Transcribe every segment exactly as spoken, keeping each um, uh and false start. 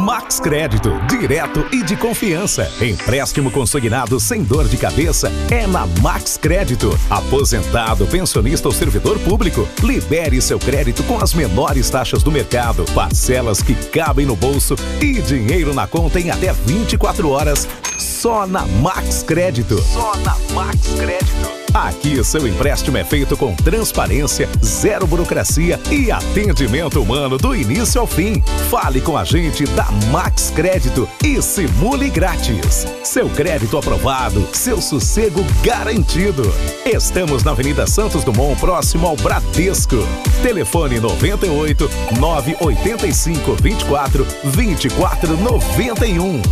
Max Crédito, direto e de confiança. Empréstimo consignado sem dor de cabeça é na Max Crédito. Aposentado, pensionista ou servidor público, libere seu crédito com as menores taxas do mercado, parcelas que cabem no bolso e dinheiro na conta em até vinte e quatro horas. Só na Max Crédito. Só na Max Crédito. Aqui seu empréstimo é feito com transparência, zero burocracia e atendimento humano do início ao fim. Fale com a gente da Max Crédito e simule grátis. Seu crédito aprovado, seu sossego garantido. Estamos na Avenida Santos Dumont, próximo ao Bradesco. Telefone noventa e oito, nove oito cinco, vinte e quatro, vinte e quatro noventa e um.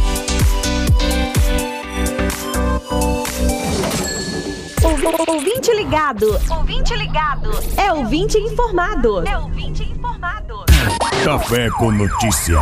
Ouvinte ligado, ouvinte ligado, é ouvinte informado, é ouvinte informado. Café com Notícia.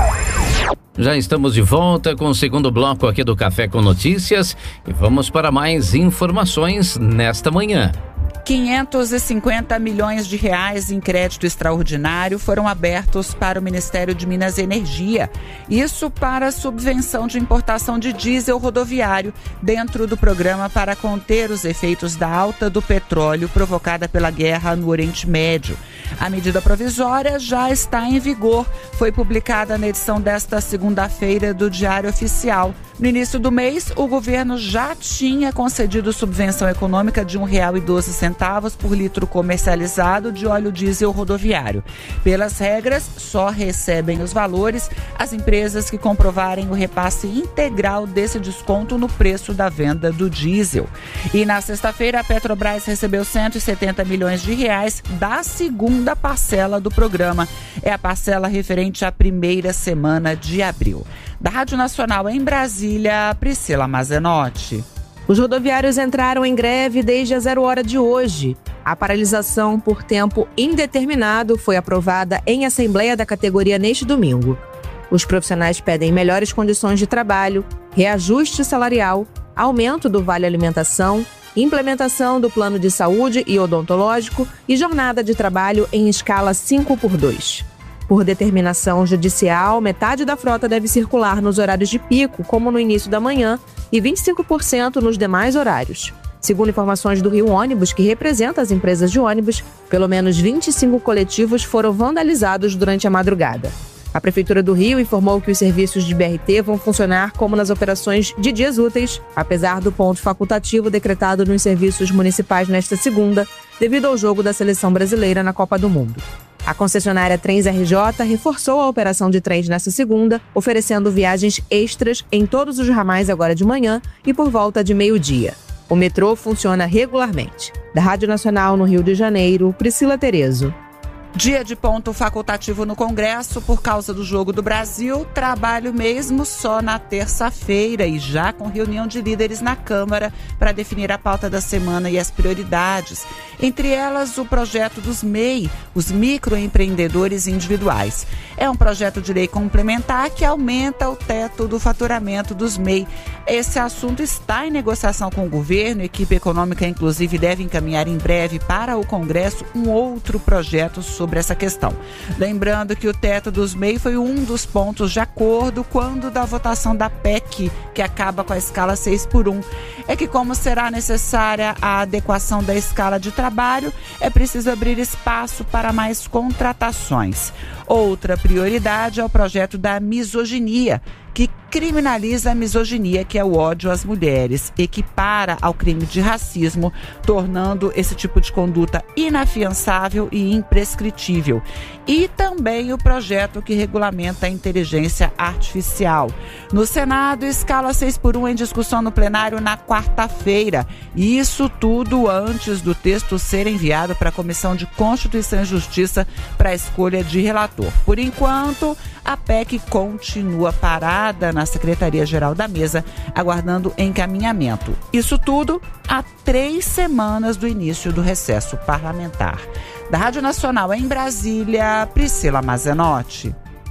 Já estamos de volta com o segundo bloco aqui do Café com Notícias e vamos para mais informações nesta manhã. quinhentos e cinquenta milhões de reais em crédito extraordinário foram abertos para o Ministério de Minas e Energia. Isso para subvenção de importação de diesel rodoviário dentro do programa para conter os efeitos da alta do petróleo provocada pela guerra no Oriente Médio. A medida provisória já está em vigor. Foi publicada na edição desta segunda-feira do Diário Oficial. No início do mês, o governo já tinha concedido subvenção econômica de um real e doze centavos por litro comercializado de óleo diesel rodoviário. Pelas regras, só recebem os valores as empresas que comprovarem o repasse integral desse desconto no preço da venda do diesel. E na sexta-feira, a Petrobras recebeu cento e setenta milhões de reais da segunda parcela do programa. É a parcela referente à primeira semana de abril. Da Rádio Nacional em Brasília, Priscila Mazenotti. Os rodoviários entraram em greve desde a zero hora de hoje. A paralisação por tempo indeterminado foi aprovada em assembleia da categoria neste domingo. Os profissionais pedem melhores condições de trabalho, reajuste salarial, aumento do vale alimentação, implementação do plano de saúde e odontológico e jornada de trabalho em escala cinco por dois. Por determinação judicial, metade da frota deve circular nos horários de pico, como no início da manhã, e vinte e cinco por cento nos demais horários. Segundo informações do Rio Ônibus, que representa as empresas de ônibus, pelo menos vinte e cinco coletivos foram vandalizados durante a madrugada. A Prefeitura do Rio informou que os serviços de B R T vão funcionar como nas operações de dias úteis, apesar do ponto facultativo decretado nos serviços municipais nesta segunda, devido ao jogo da seleção brasileira na Copa do Mundo. A concessionária Trens R J reforçou a operação de trens nesta segunda, oferecendo viagens extras em todos os ramais agora de manhã e por volta de meio-dia. O metrô funciona regularmente. Da Rádio Nacional no Rio de Janeiro, Priscila Terezo. Dia de ponto facultativo no Congresso por causa do Jogo do Brasil, trabalho mesmo só na terça-feira e já com reunião de líderes na Câmara para definir a pauta da semana e as prioridades. Entre elas, o projeto dos M E I, os microempreendedores individuais. É um projeto de lei complementar que aumenta o teto do faturamento dos M E I. Esse assunto está em negociação com o governo, a equipe econômica inclusive deve encaminhar em breve para o Congresso um outro projeto sobre sobre essa questão. Lembrando que o teto dos M E I foi um dos pontos de acordo quando da votação da P E C, que acaba com a escala seis por um. É que como será necessária a adequação da escala de trabalho, é preciso abrir espaço para mais contratações. Outra prioridade é o projeto da misoginia, que criminaliza a misoginia, que é o ódio às mulheres, equipara ao crime de racismo, tornando esse tipo de conduta inafiançável e imprescritível. E também o projeto que regulamenta a inteligência artificial. No Senado, escala seis por um em discussão no plenário na quarta-feira. E isso tudo antes do texto ser enviado para a Comissão de Constituição e Justiça para a escolha de relator. Por enquanto, a P E C continua parada na Secretaria-Geral da Mesa, aguardando encaminhamento. Isso tudo há três semanas do início do recesso parlamentar. Da Rádio Nacional em Brasília, Priscila Mazenotti.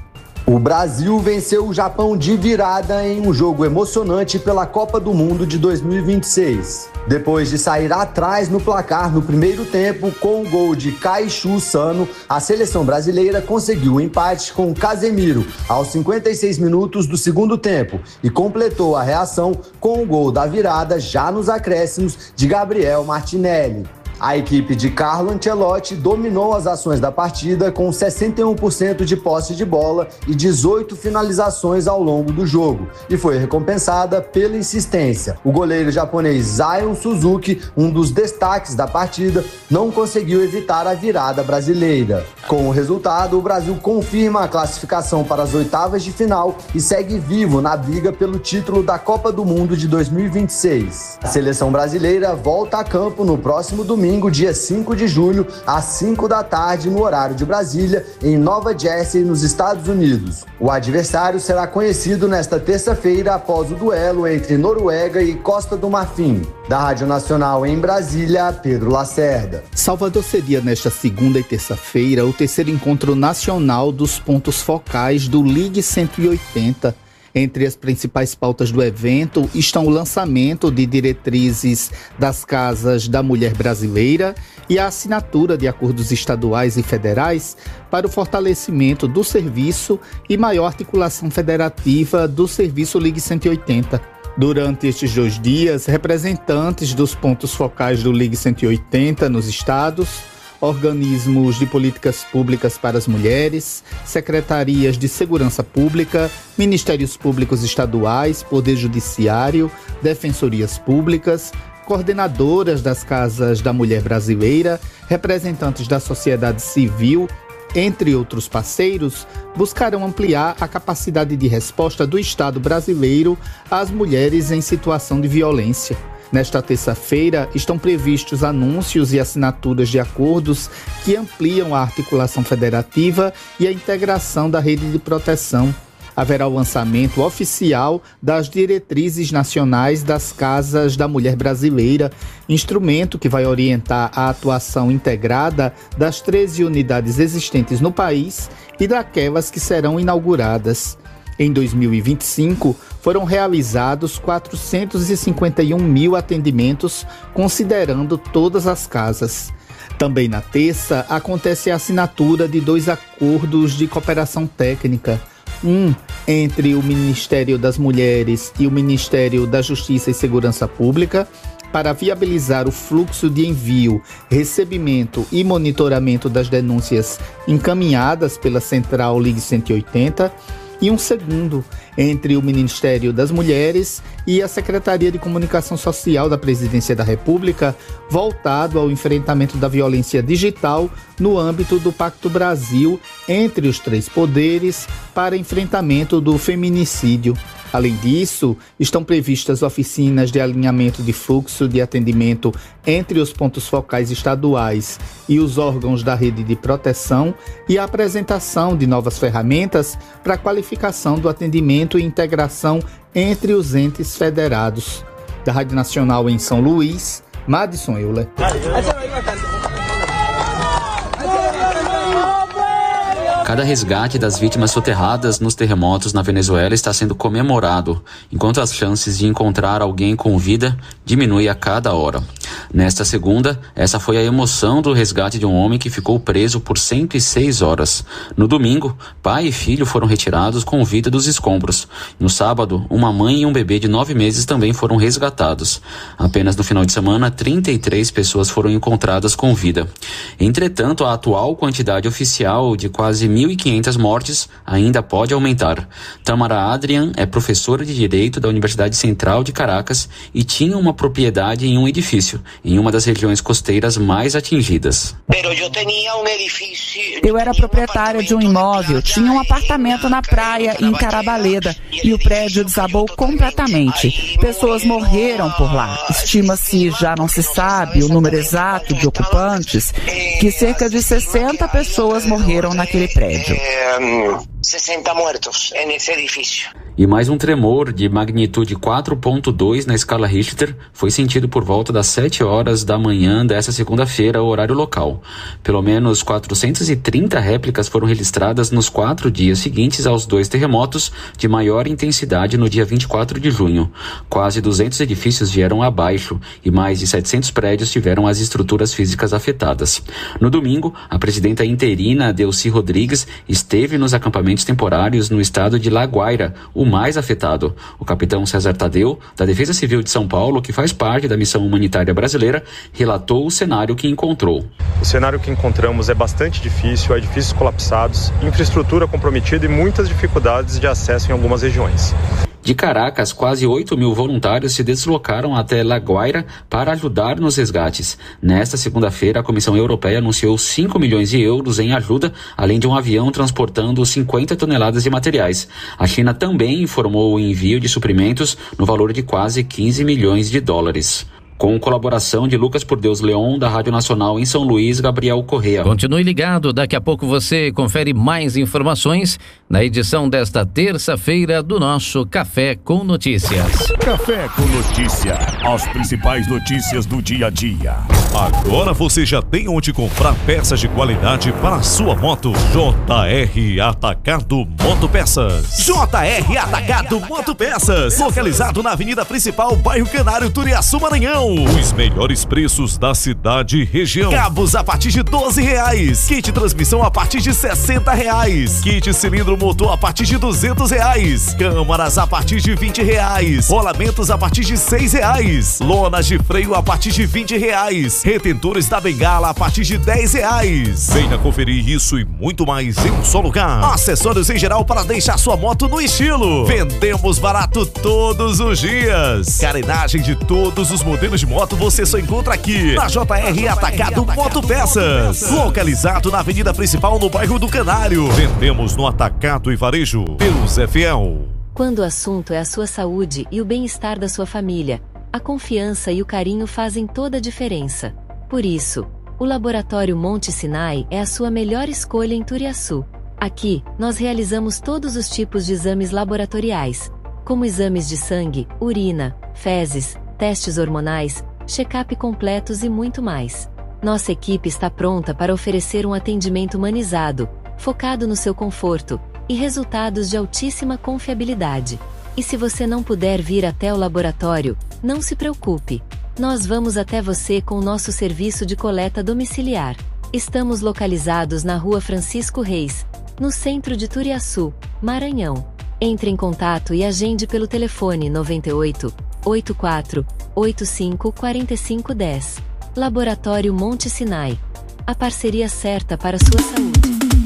O Brasil venceu o Japão de virada em um jogo emocionante pela Copa do Mundo de dois mil e vinte e seis. Depois de sair atrás no placar no primeiro tempo com o gol de Kaishu Sano, a seleção brasileira conseguiu o empate com Casemiro aos cinquenta e seis minutos do segundo tempo e completou a reação com o gol da virada já nos acréscimos de Gabriel Martinelli. A equipe de Carlo Ancelotti dominou as ações da partida com sessenta e um por cento de posse de bola e dezoito finalizações ao longo do jogo e foi recompensada pela insistência. O goleiro japonês Zion Suzuki, um dos destaques da partida, não conseguiu evitar a virada brasileira. Com o resultado, o Brasil confirma a classificação para as oitavas de final e segue vivo na briga pelo título da Copa do Mundo de dois mil e vinte e seis. A seleção brasileira volta a campo no próximo domingo, dia cinco de julho, às cinco da tarde, no horário de Brasília, em Nova Jersey, nos Estados Unidos. O adversário será conhecido nesta terça-feira após o duelo entre Noruega e Costa do Marfim. Da Rádio Nacional em Brasília, Pedro Lacerda. Salvador cedia nesta segunda e terça-feira o terceiro encontro nacional dos pontos focais do Ligue cento e oitenta. Entre as principais pautas do evento estão o lançamento de diretrizes das Casas da Mulher Brasileira e a assinatura de acordos estaduais e federais para o fortalecimento do serviço e maior articulação federativa do Serviço Ligue cento e oitenta. Durante estes dois dias, representantes dos pontos focais do Ligue cento e oitenta nos estados, organismos de políticas públicas para as mulheres, secretarias de segurança pública, ministérios públicos estaduais, poder judiciário, defensorias públicas, coordenadoras das Casas da Mulher Brasileira, representantes da sociedade civil, entre outros parceiros, buscarão ampliar a capacidade de resposta do Estado brasileiro às mulheres em situação de violência. Nesta terça-feira, estão previstos anúncios e assinaturas de acordos que ampliam a articulação federativa e a integração da rede de proteção. Haverá o lançamento oficial das diretrizes nacionais das Casas da Mulher Brasileira, instrumento que vai orientar a atuação integrada das treze unidades existentes no país e daquelas que serão inauguradas. Em dois mil e vinte e cinco, foram realizados quatrocentos e cinquenta e um mil atendimentos, considerando todas as casas. Também na terça, acontece a assinatura de dois acordos de cooperação técnica. Um entre o Ministério das Mulheres e o Ministério da Justiça e Segurança Pública, para viabilizar o fluxo de envio, recebimento e monitoramento das denúncias encaminhadas pela Central Ligue cento e oitenta, e um segundo entre o Ministério das Mulheres e a Secretaria de Comunicação Social da Presidência da República, voltado ao enfrentamento da violência digital no âmbito do Pacto Brasil entre os três poderes para enfrentamento do feminicídio. Além disso, estão previstas oficinas de alinhamento de fluxo de atendimento entre os pontos focais estaduais e os órgãos da rede de proteção e a apresentação de novas ferramentas para a qualificação do atendimento e integração entre os entes federados. Da Rádio Nacional em São Luís, Madison Euler. Cada resgate das vítimas soterradas nos terremotos na Venezuela está sendo comemorado, enquanto as chances de encontrar alguém com vida diminui a cada hora. Nesta segunda, essa foi a emoção do resgate de um homem que ficou preso por cento e seis horas. No domingo, pai e filho foram retirados com vida dos escombros. No sábado, uma mãe e um bebê de nove meses também foram resgatados. Apenas no final de semana, trinta e três pessoas foram encontradas com vida. Entretanto, a atual quantidade oficial de quase mil e quinhentas mortes ainda pode aumentar. Tamara Adrian é professora de Direito da Universidade Central de Caracas e tinha uma propriedade em um edifício, em uma das regiões costeiras mais atingidas. Eu era proprietária de um imóvel, tinha um apartamento na praia em Carabaleda e o prédio desabou completamente. Pessoas morreram por lá. Estima-se, já não se sabe o número exato de ocupantes, que cerca de sessenta pessoas morreram naquele prédio. sessenta muertos en ese edificio. E mais um tremor de magnitude quatro ponto dois na escala Richter foi sentido por volta das sete horas da manhã dessa segunda-feira, horário local. Pelo menos quatrocentas e trinta réplicas foram registradas nos quatro dias seguintes aos dois terremotos de maior intensidade no dia vinte e quatro de junho. Quase duzentos edifícios vieram abaixo e mais de setecentos prédios tiveram as estruturas físicas afetadas. No domingo, a presidenta interina Delcy Rodrigues esteve nos acampamentos temporários no estado de La Guaira, o mais afetado. O capitão César Tadeu, da Defesa Civil de São Paulo, que faz parte da missão humanitária brasileira, relatou o cenário que encontrou. O cenário que encontramos é bastante difícil, edifícios colapsados, infraestrutura comprometida e muitas dificuldades de acesso em algumas regiões. De Caracas, quase oito mil voluntários se deslocaram até La Guaira para ajudar nos resgates. Nesta segunda-feira, a Comissão Europeia anunciou cinco milhões de euros em ajuda, além de um avião transportando cinquenta toneladas de materiais. A China também informou o envio de suprimentos no valor de quase quinze milhões de dólares. Com colaboração de Lucas Por Deus Leon, da Rádio Nacional em São Luís, Gabriel Correa. Continue ligado, daqui a pouco você confere mais informações na edição desta terça-feira do nosso Café com Notícias. Café com Notícia, as principais notícias do dia a dia. Agora você já tem onde comprar peças de qualidade para a sua moto. J R Atacado Motopeças. J R Atacado Motopeças, localizado na avenida principal, bairro Canário, Turiaçu, Maranhão. Os melhores preços da cidade e região. Cabos a partir de doze reais. Kit transmissão a partir de sessenta reais. Kit cilindro motor a partir de duzentos reais. Câmaras a partir de vinte reais. Rolamentos a partir de seis reais. Lonas de freio a partir de vinte reais. Retentores da bengala a partir de dez reais. Venha conferir isso e muito mais em um só lugar. Acessórios em geral para deixar sua moto no estilo. Vendemos barato todos os dias. Carenagem de todos os modelos de moto você só encontra aqui na J R Atacado Motopeças, localizado na avenida principal no bairro do Canário. Vendemos no Atacado e Varejo. Deus é fiel. Quando o assunto é a sua saúde e o bem-estar da sua família, a confiança e o carinho fazem toda a diferença. Por isso, o Laboratório Monte Sinai é a sua melhor escolha em Turiaçu. Aqui, nós realizamos todos os tipos de exames laboratoriais, como exames de sangue, urina, fezes, testes hormonais, check-up completos e muito mais. Nossa equipe está pronta para oferecer um atendimento humanizado, focado no seu conforto, e resultados de altíssima confiabilidade. E se você não puder vir até o laboratório, não se preocupe. Nós vamos até você com o nosso serviço de coleta domiciliar. Estamos localizados na Rua Francisco Reis, no centro de Turiaçu, Maranhão. Entre em contato e agende pelo telefone noventa e oito, oitenta e quatro, oitenta e cinco, quarenta e cinco, dez. Laboratório Monte Sinai. A parceria certa para a sua saúde.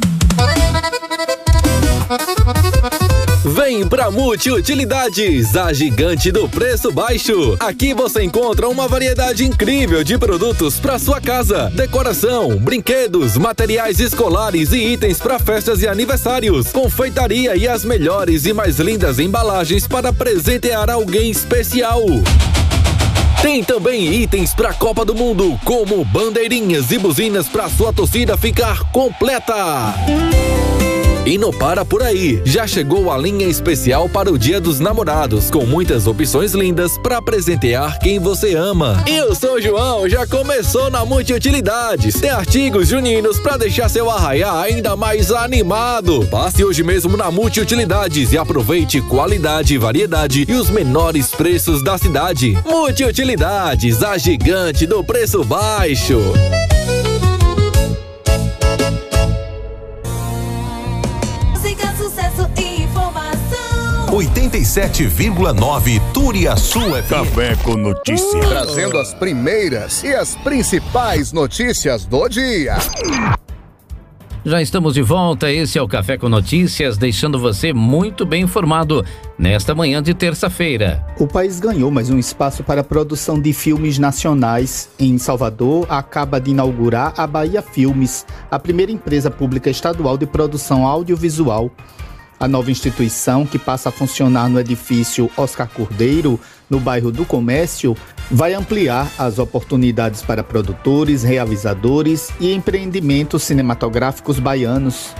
Vem pra Multiutilidades, a gigante do preço baixo. Aqui você encontra uma variedade incrível de produtos para sua casa, decoração, brinquedos, materiais escolares e itens para festas e aniversários, confeitaria e as melhores e mais lindas embalagens para presentear alguém especial. Tem também itens para a Copa do Mundo, como bandeirinhas e buzinas para sua torcida ficar completa. E não para por aí, já chegou a linha especial para o Dia dos Namorados, com muitas opções lindas para presentear quem você ama. E o São João já começou na Multiutilidades. Tem artigos juninos para deixar seu arraiá ainda mais animado. Passe hoje mesmo na Multiutilidades e aproveite qualidade, variedade e os menores preços da cidade. Multiutilidades, a gigante do preço baixo. oitenta e sete vírgula nove Turiaçu F M. Café com Notícia. Trazendo as primeiras e as principais notícias do dia. Já estamos de volta, esse é o Café com Notícias, deixando você muito bem informado nesta manhã de terça-feira. O país ganhou mais um espaço para a produção de filmes nacionais. Em Salvador, acaba de inaugurar a Bahia Filmes, a primeira empresa pública estadual de produção audiovisual. A nova instituição, que passa a funcionar no edifício Oscar Cordeiro, no bairro do Comércio, vai ampliar as oportunidades para produtores, realizadores e empreendimentos cinematográficos baianos.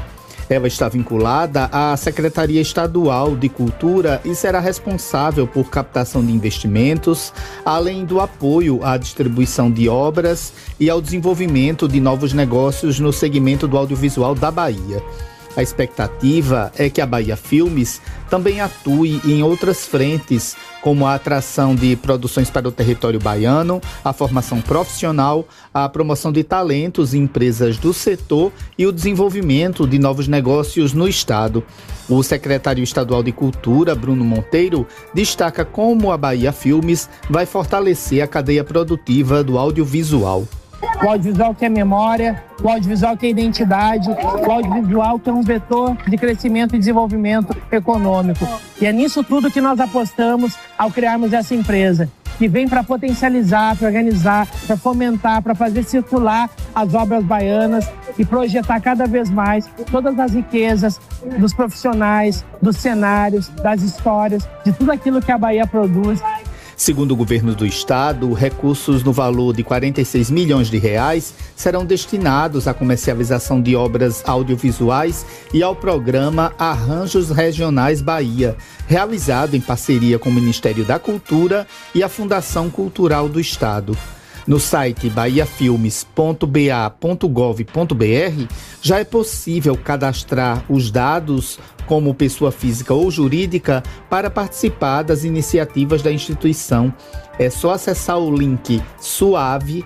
Ela está vinculada à Secretaria Estadual de Cultura e será responsável por captação de investimentos, além do apoio à distribuição de obras e ao desenvolvimento de novos negócios no segmento do audiovisual da Bahia. A expectativa é que a Bahia Filmes também atue em outras frentes, como a atração de produções para o território baiano, a formação profissional, a promoção de talentos e empresas do setor e o desenvolvimento de novos negócios no estado. O secretário estadual de Cultura, Bruno Monteiro, destaca como a Bahia Filmes vai fortalecer a cadeia produtiva do audiovisual. O audiovisual que é memória, o audiovisual que é identidade, o audiovisual que é um vetor de crescimento e desenvolvimento econômico. E é nisso tudo que nós apostamos ao criarmos essa empresa, que vem para potencializar, para organizar, para fomentar, para fazer circular as obras baianas e projetar cada vez mais todas as riquezas dos profissionais, dos cenários, das histórias, de tudo aquilo que a Bahia produz. Segundo o governo do estado, recursos no valor de quarenta e seis milhões de reais serão destinados à comercialização de obras audiovisuais e ao programa Arranjos Regionais Bahia, realizado em parceria com o Ministério da Cultura e a Fundação Cultural do Estado. No site bahia filmes ponto b a ponto gov ponto b r já é possível cadastrar os dados como pessoa física ou jurídica para participar das iniciativas da instituição. É só acessar o link SUAVE,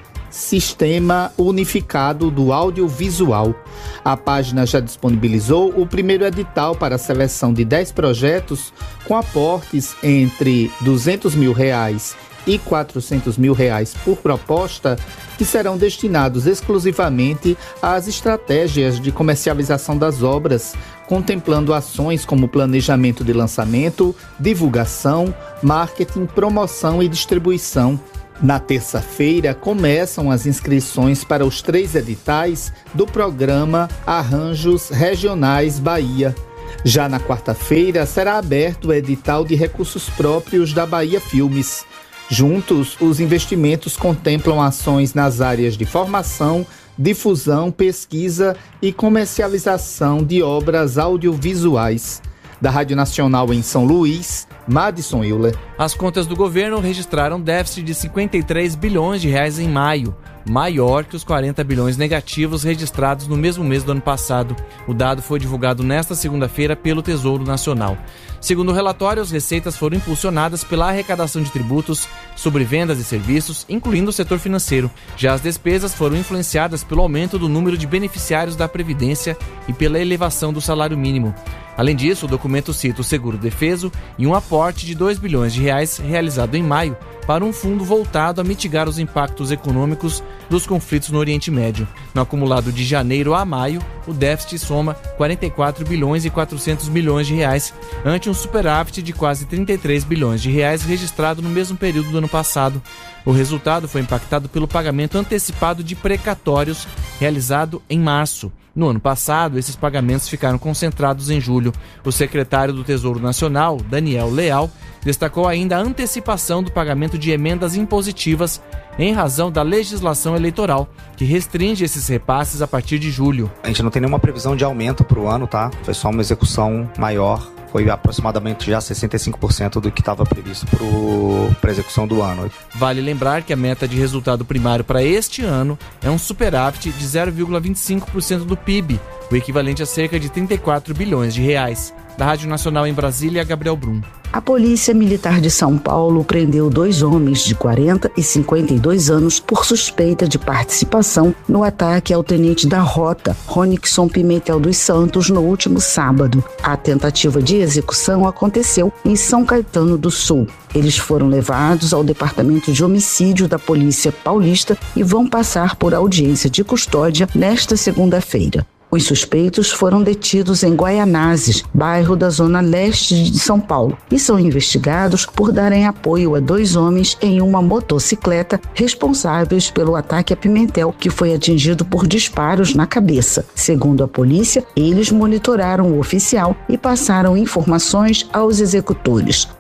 Sistema Unificado do Audiovisual. A página já disponibilizou o primeiro edital para a seleção de dez projetos com aportes entre duzentos mil reais e quatrocentos mil reais por proposta, que serão destinados exclusivamente às estratégias de comercialização das obras, contemplando ações como planejamento de lançamento, divulgação, marketing, promoção e distribuição. Na terça-feira, começam as inscrições para os três editais do programa Arranjos Regionais Bahia. Já na quarta-feira, será aberto o edital de recursos próprios da Bahia Filmes. Juntos, os investimentos contemplam ações nas áreas de formação, difusão, pesquisa e comercialização de obras audiovisuais. Da Rádio Nacional em São Luís, Madison Euler. As contas do governo registraram déficit de cinquenta e três bilhões de reais em maio, maior que os quarenta bilhões negativos registrados no mesmo mês do ano passado. O dado foi divulgado nesta segunda-feira pelo Tesouro Nacional. Segundo o relatório, as receitas foram impulsionadas pela arrecadação de tributos sobre vendas e serviços, incluindo o setor financeiro. Já as despesas foram influenciadas pelo aumento do número de beneficiários da Previdência e pela elevação do salário mínimo. Além disso, o documento cita o seguro defeso e um aporte de dois bilhões de reais realizado em maio para um fundo voltado a mitigar os impactos econômicos dos conflitos no Oriente Médio. No acumulado de janeiro a maio, o déficit soma quarenta e quatro bilhões e quatrocentos milhões de reais, ante um superávit de quase trinta e três bilhões de reais registrado no mesmo período do ano passado. O resultado foi impactado pelo pagamento antecipado de precatórios realizado em março. No ano passado, esses pagamentos ficaram concentrados em julho. O secretário do Tesouro Nacional, Daniel Leal, destacou ainda a antecipação do pagamento de emendas impositivas em razão da legislação eleitoral, que restringe esses repasses a partir de julho. A gente não tem nenhuma previsão de aumento para o ano, tá? Foi só uma execução maior. Foi aproximadamente já sessenta e cinco por cento do que estava previsto para a execução do ano. Vale lembrar que a meta de resultado primário para este ano é um superávit de zero vírgula vinte e cinco por cento do P I B, o equivalente a cerca de trinta e quatro bilhões de reais. Da Rádio Nacional em Brasília, Gabriel Brum. A Polícia Militar de São Paulo prendeu dois homens de quarenta e cinquenta e dois anos por suspeita de participação no ataque ao tenente da Rota, Ronixon Pimentel dos Santos, no último sábado. A tentativa de execução aconteceu em São Caetano do Sul. Eles foram levados ao Departamento de Homicídio da Polícia Paulista e vão passar por audiência de custódia nesta segunda-feira. Os suspeitos foram detidos em Guaianazes, bairro da zona leste de São Paulo, e são investigados por darem apoio a dois homens em uma motocicleta responsáveis pelo ataque a Pimentel, que foi atingido por disparos na cabeça. Segundo a polícia, eles monitoraram o oficial e passaram informações aos executores.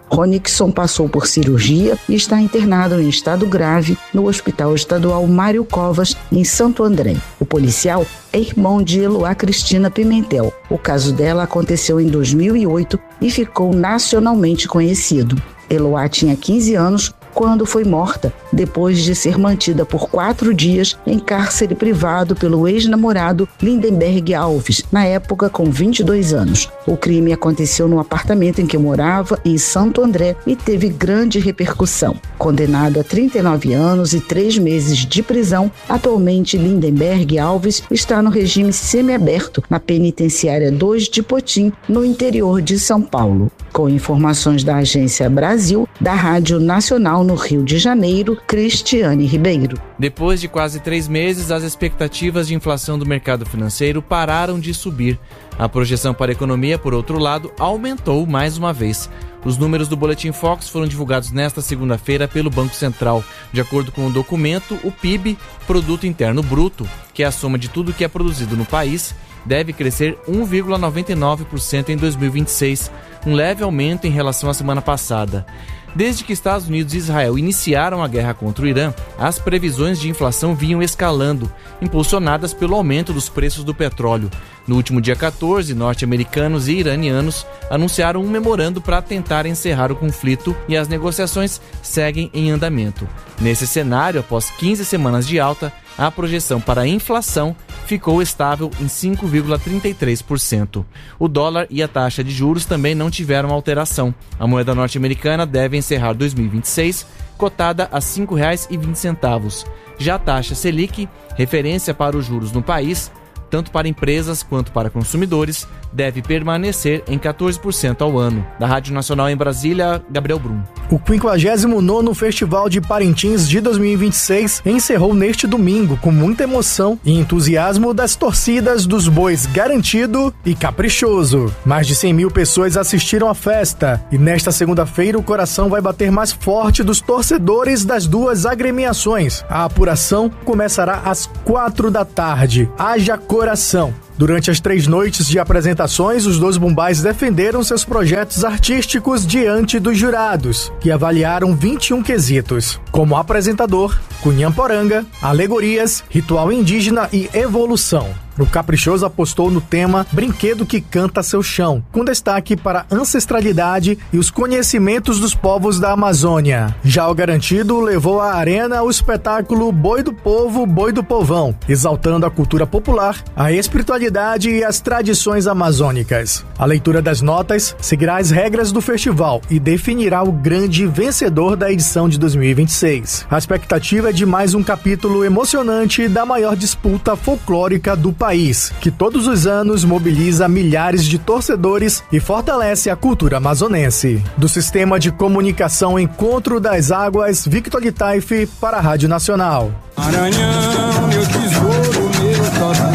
Ronixon passou por cirurgia e está internado em estado grave no Hospital Estadual Mário Covas, em Santo André. O policial é irmão de Eloá Cristina Pimentel. O caso dela aconteceu em dois mil e oito e ficou nacionalmente conhecido. Eloá tinha quinze anos quando foi morta, depois de ser mantida por quatro dias em cárcere privado pelo ex-namorado Lindenberg Alves, na época com vinte e dois anos. O crime aconteceu no apartamento em que morava, em Santo André, e teve grande repercussão. Condenado a trinta e nove anos e três meses de prisão, atualmente Lindenberg Alves está no regime semiaberto na penitenciária dois de Potim, no interior de São Paulo. Com informações da Agência Brasil, da Rádio Nacional no Rio de Janeiro, Cristiane Ribeiro. Depois de quase três meses, as expectativas de inflação do mercado financeiro pararam de subir. A projeção para a economia, por outro lado, aumentou mais uma vez. Os números do Boletim Focus foram divulgados nesta segunda-feira pelo Banco Central. De acordo com o documento, o P I B, Produto Interno Bruto, que é a soma de tudo que é produzido no país, deve crescer um vírgula noventa e nove por cento em dois mil e vinte e seis, um leve aumento em relação à semana passada. Desde que Estados Unidos e Israel iniciaram a guerra contra o Irã, as previsões de inflação vinham escalando, impulsionadas pelo aumento dos preços do petróleo. No último dia quatorze, norte-americanos e iranianos anunciaram um memorando para tentar encerrar o conflito e as negociações seguem em andamento. Nesse cenário, após quinze semanas de alta, a projeção para a inflação ficou estável em cinco vírgula trinta e três por cento. O dólar e a taxa de juros também não tiveram alteração. A moeda norte-americana deve encerrar dois mil e vinte e seis cotada a cinco reais e vinte centavos. Já a taxa Selic, referência para os juros no país, tanto para empresas quanto para consumidores, deve permanecer em quatorze por cento ao ano. Da Rádio Nacional em Brasília, Gabriel Brum. O quinquagésimo nono Festival de Parintins de dois mil e vinte e seis encerrou neste domingo com muita emoção e entusiasmo das torcidas dos bois Garantido e Caprichoso. Mais de cem mil pessoas assistiram à festa e nesta segunda-feira o coração vai bater mais forte dos torcedores das duas agremiações. A apuração começará às quatro da tarde. Haja coração! Durante as três noites de apresentações, os dois bumbais defenderam seus projetos artísticos diante dos jurados, que avaliaram vinte e um quesitos, como apresentador, Cunhamporanga, alegorias, ritual indígena e evolução. O Caprichoso apostou no tema Brinquedo que Canta Seu Chão, com destaque para a ancestralidade e os conhecimentos dos povos da Amazônia. Já o Garantido levou à arena o espetáculo Boi do Povo, Boi do Povão, exaltando a cultura popular, a espiritualidade e as tradições amazônicas. A leitura das notas seguirá as regras do festival e definirá o grande vencedor da edição de dois mil e vinte e seis. A expectativa é de mais um capítulo emocionante da maior disputa folclórica do país. País, que todos os anos mobiliza milhares de torcedores e fortalece a cultura amazonense. Do Sistema de Comunicação Encontro das Águas, Victor Litaif para a Rádio Nacional. Maranhão, meu tesouro, meu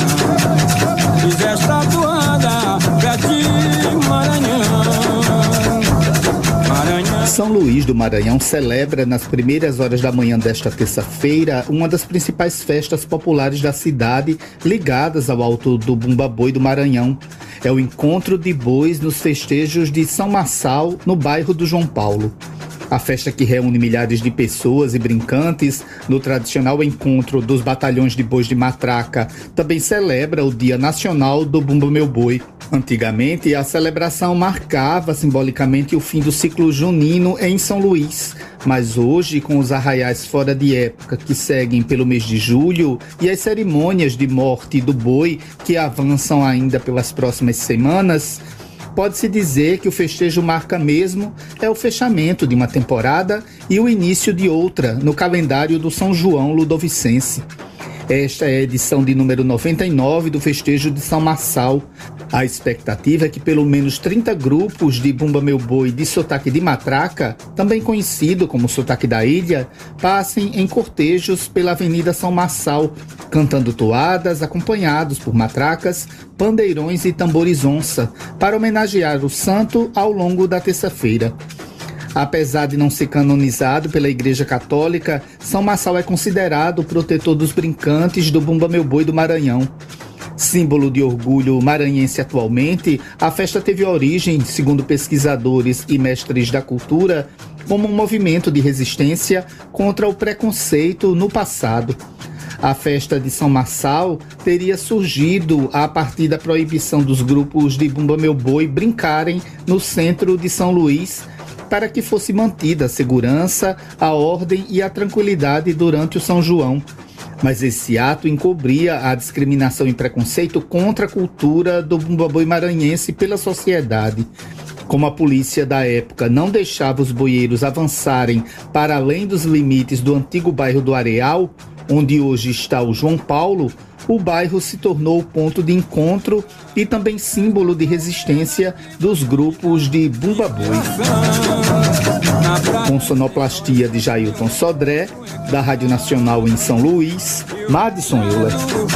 torrão, fiz esta toada pra ti, Maranhão. São Luís do Maranhão celebra nas primeiras horas da manhã desta terça-feira uma das principais festas populares da cidade ligadas ao Alto do Bumba Boi do Maranhão. É o encontro de bois nos festejos de São Marçal, no bairro do João Paulo. A festa, que reúne milhares de pessoas e brincantes no tradicional encontro dos batalhões de bois de matraca, também celebra o Dia Nacional do Bumba Meu Boi. Antigamente, a celebração marcava simbolicamente o fim do ciclo junino em São Luís, mas hoje, com os arraiais fora de época que seguem pelo mês de julho e as cerimônias de morte do boi que avançam ainda pelas próximas semanas, pode-se dizer que o festejo marca mesmo é o fechamento de uma temporada e o início de outra no calendário do São João Ludovicense. Esta é a edição de número noventa e nove do festejo de São Marçal. A expectativa é que pelo menos trinta grupos de Bumba Meu Boi de sotaque de matraca, também conhecido como sotaque da ilha, passem em cortejos pela Avenida São Marçal, cantando toadas acompanhados por matracas, pandeirões e tambores onça, para homenagear o santo ao longo da terça-feira. Apesar de não ser canonizado pela Igreja Católica, São Marçal é considerado o protetor dos brincantes do Bumba Meu Boi do Maranhão. Símbolo de orgulho maranhense atualmente, a festa teve origem, segundo pesquisadores e mestres da cultura, como um movimento de resistência contra o preconceito no passado. A festa de São Marçal teria surgido a partir da proibição dos grupos de Bumba Meu Boi brincarem no centro de São Luís, para que fosse mantida a segurança, a ordem e a tranquilidade durante o São João. Mas esse ato encobria a discriminação e preconceito contra a cultura do Bumba Boi maranhense pela sociedade. Como a polícia da época não deixava os boieiros avançarem para além dos limites do antigo bairro do Areal, onde hoje está o João Paulo, o bairro se tornou ponto de encontro e também símbolo de resistência dos grupos de Bumba Boi. Com sonoplastia de Jailton Sodré, da Rádio Nacional em São Luís, Madison Euler.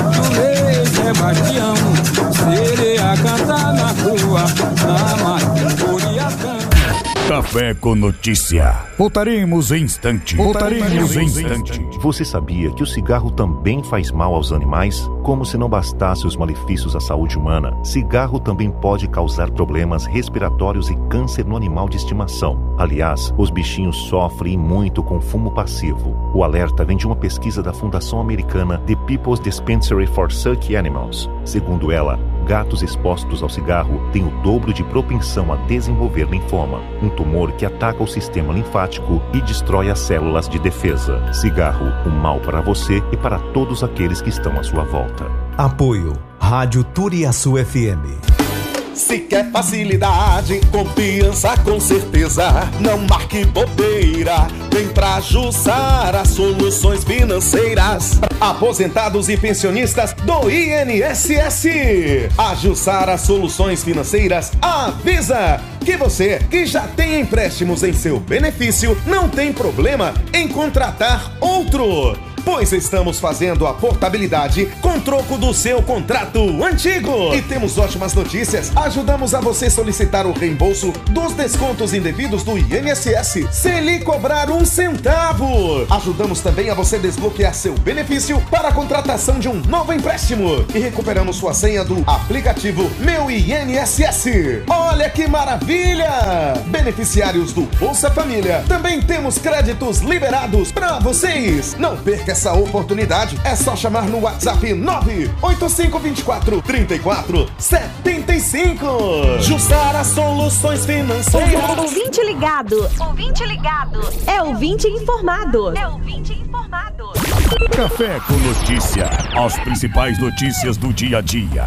Café com Notícia. Voltaremos em instante. Voltaremos em instante. Você sabia que o cigarro também faz mal aos animais? Como se não bastasse os malefícios à saúde humana, cigarro também pode causar problemas respiratórios e câncer no animal de estimação. Aliás, os bichinhos sofrem muito com fumo passivo. O alerta vem de uma pesquisa da Fundação Americana The People's Dispensary for Suck Animals. Segundo ela, gatos expostos ao cigarro têm o dobro de propensão a desenvolver linfoma, um tumor que ataca o sistema linfático e destrói as células de defesa. Cigarro, um mal para você e para todos aqueles que estão à sua volta. Apoio Rádio Turiaçu F M. Se quer facilidade, confiança com certeza, não marque bobeira, vem pra Jussara Soluções Financeiras. Aposentados e pensionistas do I N S S. A Jussara Soluções Financeiras avisa que você que já tem empréstimos em seu benefício não tem problema em contratar outro, pois estamos fazendo a portabilidade com troco do seu contrato antigo. E temos ótimas notícias. Ajudamos a você solicitar o reembolso dos descontos indevidos do I N S S sem lhe cobrar um centavo. Ajudamos também a você desbloquear seu benefício para a contratação de um novo empréstimo. E recuperamos sua senha do aplicativo Meu I N S S. Olha que maravilha! Beneficiários do Bolsa Família. Também temos créditos liberados para vocês. Não perca essa oportunidade, é só chamar no WhatsApp nove oito cinco dois quatro, três quatro sete cinco. Jussara Soluções Financeiras. Ouvinte ligado, ouvinte ligado, é ouvinte informado. É ouvinte informado. Café com Notícia, as principais notícias do dia a dia.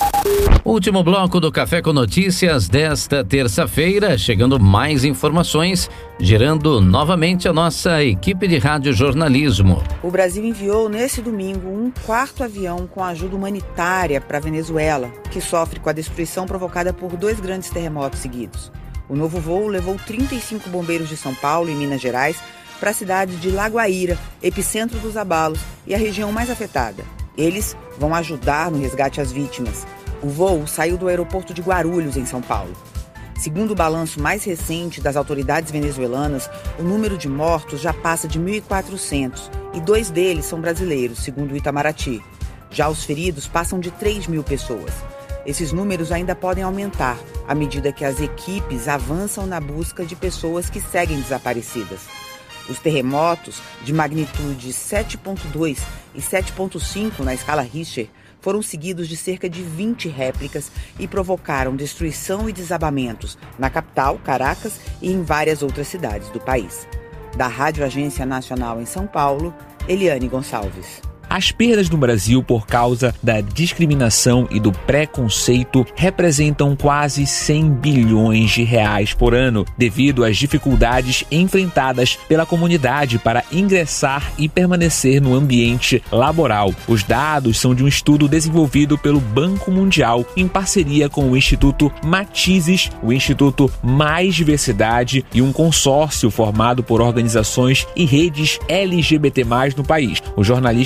Último bloco do Café com Notícias desta terça-feira, chegando mais informações, gerando novamente a nossa equipe de rádio jornalismo. O Brasil enviou nesse domingo um quarto avião com ajuda humanitária para a Venezuela, que sofre com a destruição provocada por dois grandes terremotos seguidos. O novo voo levou trinta e cinco bombeiros de São Paulo e Minas Gerais para a cidade de Lagoaíra, epicentro dos abalos e a região mais afetada. Eles vão ajudar no resgate às vítimas. O voo saiu do aeroporto de Guarulhos, em São Paulo. Segundo o balanço mais recente das autoridades venezuelanas, o número de mortos já passa de mil e quatrocentos e dois deles são brasileiros, segundo o Itamaraty. Já os feridos passam de três mil pessoas. Esses números ainda podem aumentar à medida que as equipes avançam na busca de pessoas que seguem desaparecidas. Os terremotos de magnitude sete ponto dois e sete ponto cinco na escala Richter foram seguidos de cerca de vinte réplicas e provocaram destruição e desabamentos na capital, Caracas, e em várias outras cidades do país. Da Rádio Agência Nacional em São Paulo, Eliane Gonçalves. As perdas no Brasil por causa da discriminação e do preconceito representam quase cem bilhões de reais por ano, devido às dificuldades enfrentadas pela comunidade para ingressar e permanecer no ambiente laboral. Os dados são de um estudo desenvolvido pelo Banco Mundial em parceria com o Instituto Matizes, o Instituto Mais Diversidade e um consórcio formado por organizações e redes L G B T mais, no país. O jornalista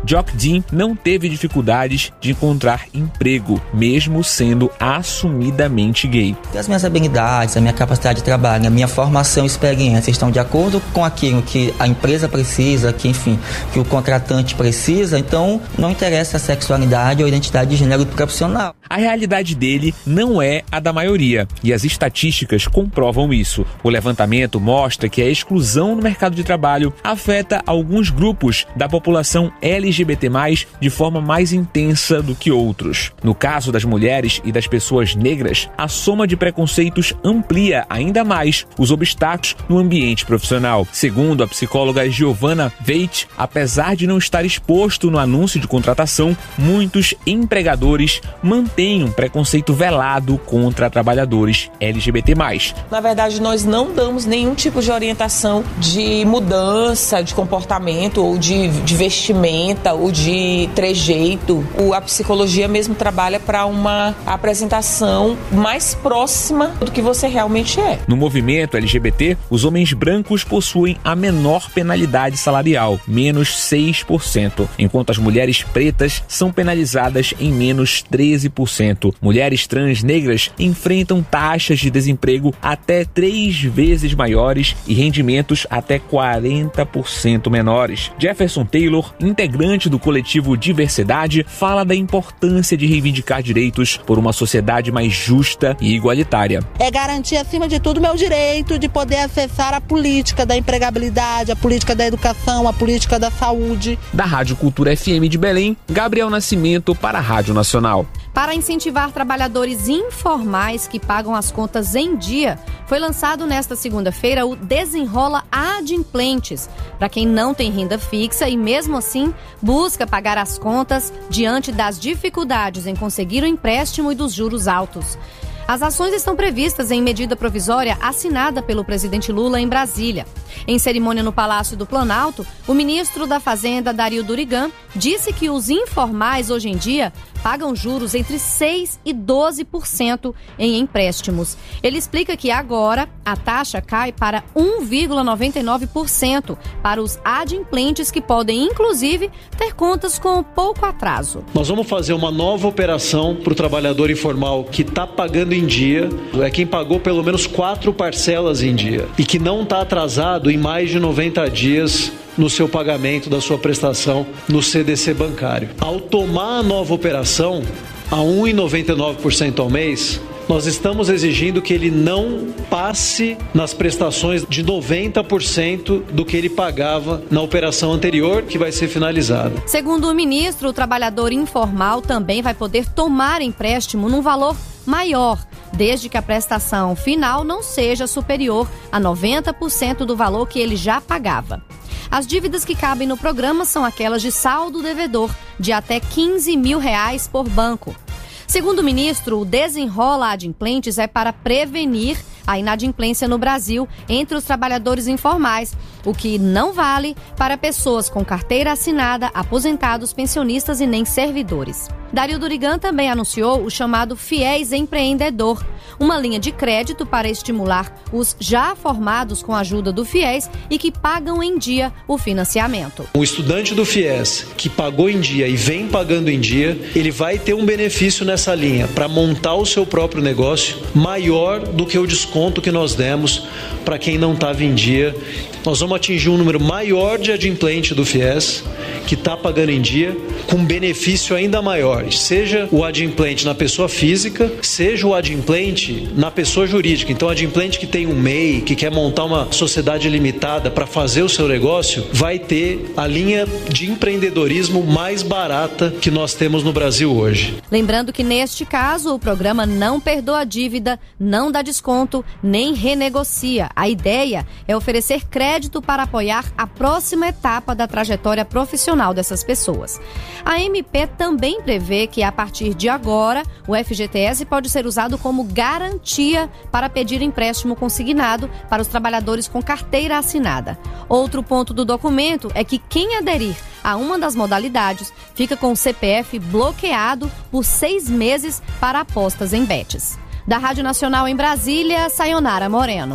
Jokdin não teve dificuldades de encontrar emprego, mesmo sendo assumidamente gay. As minhas habilidades, a minha capacidade de trabalho, a minha formação e experiência estão de acordo com aquilo que a empresa precisa, que enfim, que o contratante precisa, então não interessa a sexualidade ou a identidade de gênero do profissional. A realidade dele não é a da maioria, e as estatísticas comprovam isso. O levantamento mostra que a exclusão no mercado de trabalho afeta alguns grupos da população L G B T mais, de forma mais intensa do que outros. No caso das mulheres e das pessoas negras, a soma de preconceitos amplia ainda mais os obstáculos no ambiente profissional. Segundo a psicóloga Giovanna Veit, apesar de não estar exposto no anúncio de contratação, muitos empregadores mantêm um preconceito velado contra trabalhadores L G B T mais. Na verdade, nós não damos nenhum tipo de orientação de mudança de comportamento ou de, de vestimenta ou de trejeito. O, a psicologia mesmo trabalha para uma apresentação mais próxima do que você realmente é. No movimento L G B T, os homens brancos possuem a menor penalidade salarial, menos seis por cento, enquanto as mulheres pretas são penalizadas em menos treze por cento. Mulheres trans negras enfrentam taxas de desemprego até três vezes maiores e rendimentos até quarenta por cento menores. Jefferson Taylor, integrante do coletivo Diversidade, fala da importância de reivindicar direitos por uma sociedade mais justa e igualitária. É garantir, acima de tudo, meu direito de poder acessar a política da empregabilidade, a política da educação, a política da saúde. Da Rádio Cultura F M de Belém, Gabriel Nascimento para a Rádio Nacional. Para incentivar trabalhadores informais que pagam as contas em dia, foi lançado nesta segunda-feira o Desenrola Adimplentes, para quem não tem renda fixa e mesmo assim busca pagar as contas diante das dificuldades em conseguir o empréstimo e dos juros altos. As ações estão previstas em medida provisória assinada pelo presidente Lula em Brasília. Em cerimônia no Palácio do Planalto, o ministro da Fazenda, Dario Durigan, disse que os informais hoje em dia pagam juros entre seis e doze por cento em empréstimos. Ele explica que agora a taxa cai para um vírgula noventa e nove por cento para os adimplentes que podem, inclusive, ter contas com pouco atraso. Nós vamos fazer uma nova operação para o trabalhador informal que está pagando em dia, é quem pagou pelo menos quatro parcelas em dia e que não está atrasado em mais de noventa dias no seu pagamento da sua prestação no C D C bancário. Ao tomar a nova operação a um vírgula noventa e nove por cento ao mês, nós estamos exigindo que ele não passe nas prestações de noventa por cento do que ele pagava na operação anterior, que vai ser finalizada. Segundo o ministro, o trabalhador informal também vai poder tomar empréstimo num valor maior, desde que a prestação final não seja superior a noventa por cento do valor que ele já pagava. As dívidas que cabem no programa são aquelas de saldo devedor, de até quinze mil reais por banco. Segundo o ministro, o Desenrola Adimplentes é para prevenir a inadimplência no Brasil entre os trabalhadores informais, o que não vale para pessoas com carteira assinada, aposentados, pensionistas e nem servidores. Dario Durigan também anunciou o chamado Fiéis Empreendedor, uma linha de crédito para estimular os já formados com a ajuda do Fiéis e que pagam em dia o financiamento. O estudante do Fiéis que pagou em dia e vem pagando em dia, ele vai ter um benefício nessa linha para montar o seu próprio negócio maior do que o desconto que nós demos para quem não estava em dia. Nós vamos atingir um número maior de adimplente do Fiéis que está pagando em dia, com benefício ainda maior, seja o adimplente na pessoa física, seja o adimplente na pessoa jurídica. Então, o adimplente que tem um M E I, que quer montar uma sociedade limitada para fazer o seu negócio, vai ter a linha de empreendedorismo mais barata que nós temos no Brasil hoje. Lembrando que, neste caso, o programa não perdoa a dívida, não dá desconto, nem renegocia. A ideia é oferecer crédito para apoiar a próxima etapa da trajetória profissional dessas pessoas. A M P também prevê que, a partir de agora, o F G T S pode ser usado como garantia para pedir empréstimo consignado para os trabalhadores com carteira assinada. Outro ponto do documento é que quem aderir a uma das modalidades fica com o C P F bloqueado por seis meses para apostas em bets. Da Rádio Nacional em Brasília, Sayonara Moreno.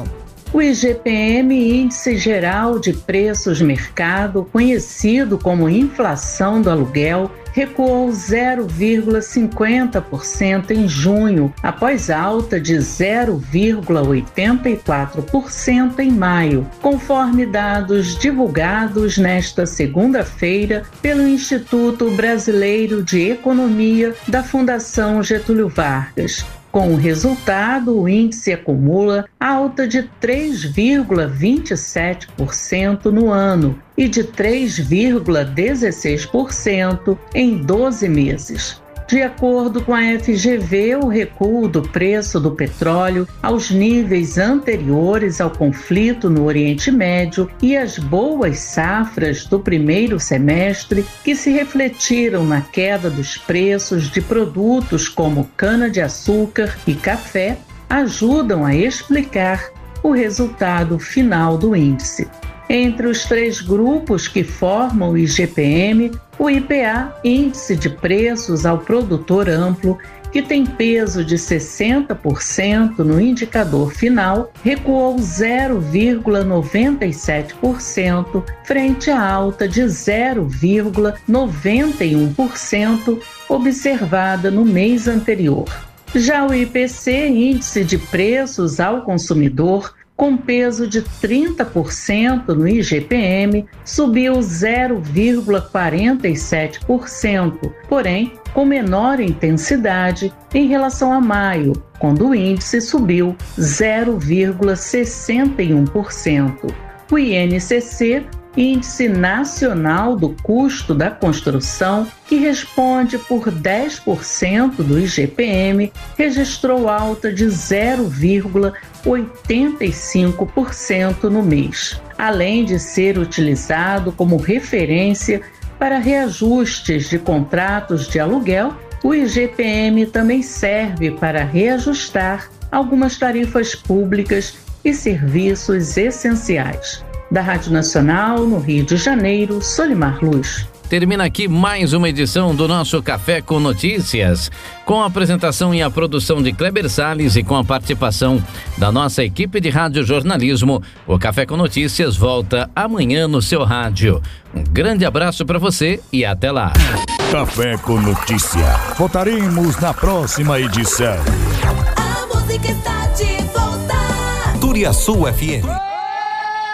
O I G P M, Índice Geral de Preços Mercado, conhecido como inflação do aluguel, recuou zero vírgula cinquenta por cento em junho, após alta de zero vírgula oitenta e quatro por cento em maio, conforme dados divulgados nesta segunda-feira pelo Instituto Brasileiro de Economia da Fundação Getúlio Vargas. Com o resultado, o índice acumula alta de três vírgula vinte e sete por cento no ano e de três vírgula dezesseis por cento em doze meses. De acordo com a F G V, o recuo do preço do petróleo aos níveis anteriores ao conflito no Oriente Médio e as boas safras do primeiro semestre, que se refletiram na queda dos preços de produtos como cana-de-açúcar e café, ajudam a explicar o resultado final do índice. Entre os três grupos que formam o I G P M, o I P A, Índice de Preços ao Produtor Amplo, que tem peso de sessenta por cento no indicador final, recuou zero vírgula noventa e sete por cento frente à alta de zero vírgula noventa e um por cento observada no mês anterior. Já o I P C, Índice de Preços ao Consumidor, com peso de trinta por cento no I G P M, subiu zero vírgula quarenta e sete por cento, porém com menor intensidade em relação a maio, quando o índice subiu zero vírgula sessenta e um por cento. O I N C C, Índice Nacional do Custo da Construção, que responde por dez por cento do I G P M, registrou alta de zero vírgula oitenta e cinco por cento no mês, além de ser utilizado como referência para reajustes de contratos de aluguel. O I G P M também serve para reajustar algumas tarifas públicas e serviços essenciais. Da Rádio Nacional, no Rio de Janeiro, Solimar Luz. Termina aqui mais uma edição do nosso Café com Notícias, com a apresentação e a produção de Kleber Salles e com a participação da nossa equipe de radiojornalismo. O Café com Notícias volta amanhã no seu rádio. Um grande abraço para você e até lá. Café com Notícia. Voltaremos na próxima edição. A música está de volta. Turiaçu F M.